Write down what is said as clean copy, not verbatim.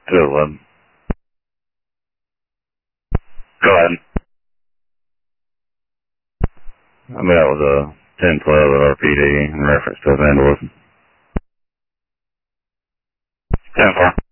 211. Go ahead. I mean, that was a 1012 at RPD in reference to vandalism. 10-4.